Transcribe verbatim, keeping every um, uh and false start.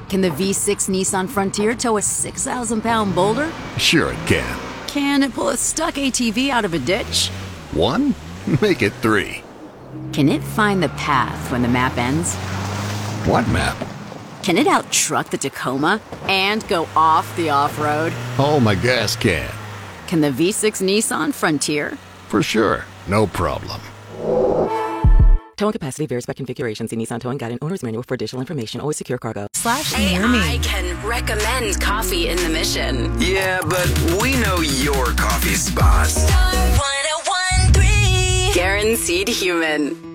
Can the V six Nissan Frontier tow a six thousand pound boulder? Sure it can. Can it pull a stuck A T V out of a ditch? One? Make it three. Can it find the path when the map ends? What map? Can it out-truck the Tacoma and go off the off-road? Oh, my gas can. Can the V six Nissan Frontier? For sure. No problem. Towing capacity varies by configuration. See Nissan Towing Guide and Owner's Manual for additional information. Always secure cargo. Slash A near me. I can recommend coffee in the Mission. Yeah, but we know your coffee spots. Star one oh one three. Guaranteed human.